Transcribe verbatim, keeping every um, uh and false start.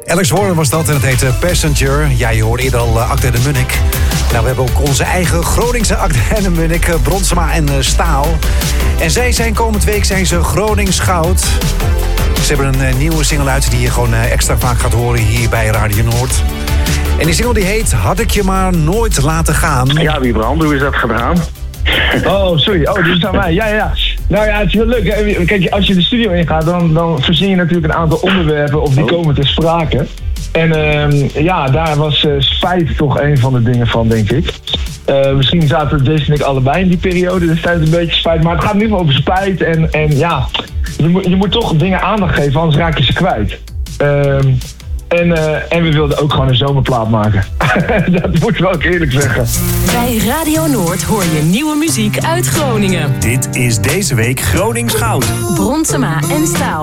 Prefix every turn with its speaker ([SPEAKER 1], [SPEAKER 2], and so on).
[SPEAKER 1] Alex Warren was dat en het heette Passenger. Ja, je hoorde eerder al uh, Acta de Munnik. Nou, we hebben ook onze eigen Groningse Acta de Munnik, uh, Bronsema en uh, Staal. En zij zijn komend week zijn ze Gronings Goud. Ze hebben een uh, nieuwe single uit die je gewoon uh, extra vaak gaat horen hier bij Radio Noord. En die single die heet Had ik je maar nooit laten gaan.
[SPEAKER 2] Ja, Wiebrand, hoe is dat gedaan?
[SPEAKER 3] Oh, sorry. Oh, dit is aan mij. Ja, ja, ja. Nou ja, het is wel leuk. Hè? Kijk, als je de studio ingaat, dan, dan verzin je natuurlijk een aantal onderwerpen of die
[SPEAKER 2] Oh.
[SPEAKER 3] komen ter sprake. En uh, ja, daar was uh, spijt toch een van de dingen van, denk ik. Uh, misschien zaten Jason en ik allebei in die periode, dus tijd een beetje spijt. Maar het gaat in ieder geval over spijt en, en ja, je moet, je moet toch dingen aandacht geven, anders raak je ze kwijt. Uh, En, uh, en we wilden ook gewoon een zomerplaat maken. Dat moet ik wel ook eerlijk zeggen.
[SPEAKER 4] Bij Radio Noord hoor je nieuwe muziek uit Groningen.
[SPEAKER 5] Dit is deze week Gronings Goud.
[SPEAKER 4] Bronsema en Staal.